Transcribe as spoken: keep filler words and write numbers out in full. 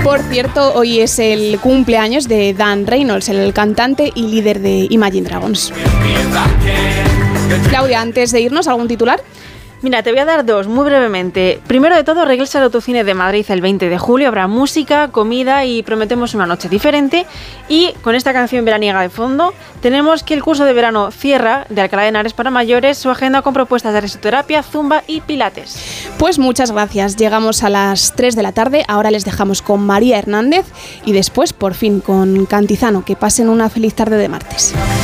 Por cierto, hoy es el cumpleaños de Dan Reynolds, el cantante y líder de Imagine Dragons. Claudia, antes de irnos, ¿algún titular? Mira, te voy a dar dos, muy brevemente. Primero de todo, regresa al Autocine de Madrid el veinte de julio. Habrá música, comida y prometemos una noche diferente. Y con esta canción veraniega de fondo, tenemos que el curso de verano cierra de Alcalá de Henares para mayores su agenda con propuestas de risoterapia, zumba y pilates. Pues muchas gracias. Llegamos a las tres de la tarde. Ahora les dejamos con María Hernández y después, por fin, con Cantizano. Que pasen una feliz tarde de martes.